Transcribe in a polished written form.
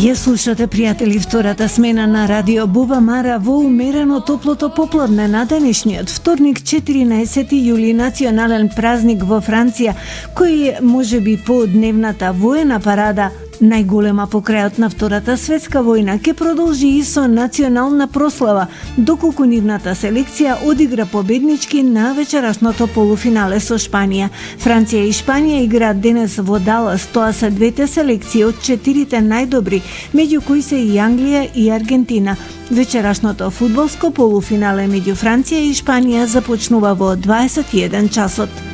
Ја слушате, пријатели, втората смена на Радио Буба Мара во умерено топлото попладне на денешниот вторник, 14 јули, национален празник во Франција, кој можеби по дневната воена парада најголема по крајот на Втората светска војна ќе продолжи и со национална прослава, доколку нивната селекција одигра победнички на вечерашното полуфинале со Шпанија. Франција и Шпанија играат денес во Далас, тоа се двете селекции од четирите најдобри, меѓу кои се и Англија и Аргентина. Вечерашното фудбалско полуфинале меѓу Франција и Шпанија започнува во 21 часот.